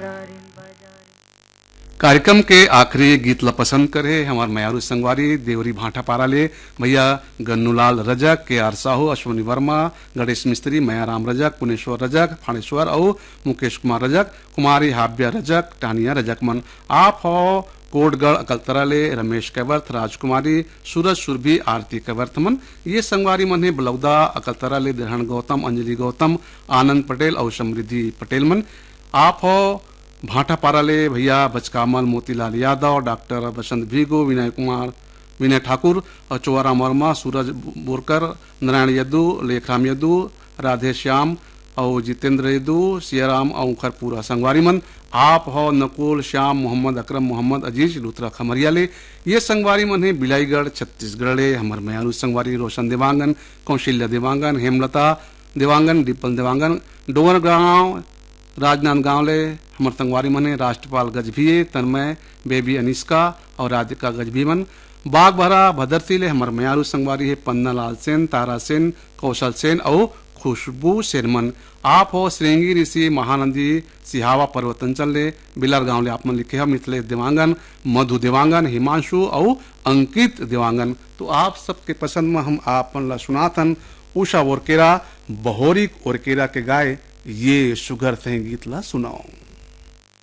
कार्यक्रम के आखिरी गीत ला पसंद करे हमार मयारू संगवारी देवरी भाटा पाराले भैया गन्नूलाल रजक, के आर साहू, अश्वनी वर्मा, गणेश मिस्त्री, मयाराम रजक, पुनेश्वर रजक, फाणेश्वर और मुकेश कुमार रजक, कुमारी हाव्या रजक, टानिया रजक मन आप हो कोटगढ़ अकलतराले रमेश कैवर्थ, राजकुमारी, सूरज सुरभि, आरती कैवर्थ मन ये संगवारी मन है बलौदा अकलतराले दहन गौतम, अंजलि गौतम, आनंद पटेल और समृद्धि पटेल मन आप हो भाटा पाराले भैया बचकामल, मोतीलाल यादव, डॉक्टर बसंत भीगो, विनय ठाकुर, चौराम वर्मा, सूरज बोरकर, नारायण यदू, लेखराम यदू, राधे श्याम और जितेंद्र यदू, सियाराम और खरपूरा संगवारी मन आप हो नकुल, श्याम, मोहम्मद अकरम, मोहम्मद अजीज, लुथरा खमरियाले ये संगवारी मन है बिलाईगढ़ छत्तीसगढ़ हमार मयारू संगवारी रोशन देवांगन, कौशल्या देवांगन, हेमलता देवांगन, डिपल देवांगन, डोंगर गांव राजनांदगांव ले हमार संगवारी मन है राष्ट्रपाल गजभिये, तन्मय, बेबी अनिष्का और राधिका गजभी मन बाग भरा भदरती ले हमार मयारू संगवारी है पन्नालाल सेन, तारा सेन, कौशल सेन और खुशबू सेनमन आप हो श्रृंगी ऋषि महानंदी सिहावा पर्वतंचल ले बिलर गांव ले आप मन लिखे हम मिथिलेश देवांगन, मधु देवांगन, हिमांशु और अंकित देवांगन। तो आप सबके पसंद में हम आपन ला सुनाथन उषा ओरकेरा बहोरी ओरकेरा के गाय ये शुगर से गीत ला सुनाओ।